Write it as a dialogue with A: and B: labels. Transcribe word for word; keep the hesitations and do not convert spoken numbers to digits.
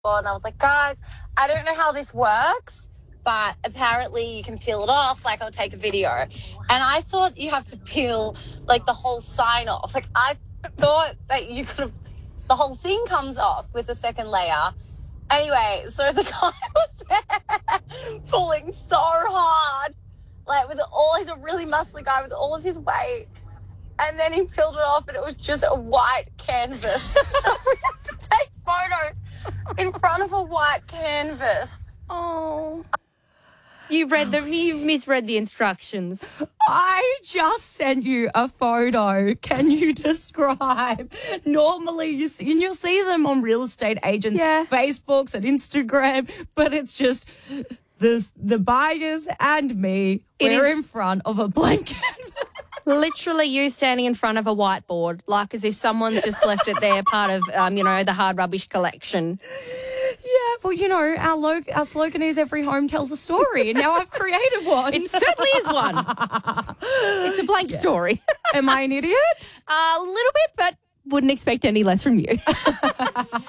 A: and I was like, guys, I don't know how this works, but apparently you can peel it off. Like, I'll take a video. And I thought you have to peel, like, the whole sign off. Like, I thought that you could have, the whole thing comes off with the second layer. Anyway, so the guy was there pulling so hard, like, with all, he's a really muscly guy with all of his weight. And then he peeled it off and it was just a white canvas. So we had to take photos in front of a white canvas.
B: Oh. You read the, you misread the instructions.
C: I just sent you a photo. Can you describe? Normally, you see, and you'll see them on real estate agents'
B: Yeah.
C: Facebooks and Instagram, but it's just this, the buyers and me.
B: It
C: We're
B: is-
C: in front of a blank canvas.
B: Literally you standing in front of a whiteboard, like as if someone's just left it there, part of, um, you know, the hard rubbish collection.
C: Yeah, well, you know, our, lo- our slogan is every home tells a story, and now I've created one.
B: It certainly is one. It's a blank story.
C: Am I an idiot?
B: A little bit, but wouldn't expect any less from you.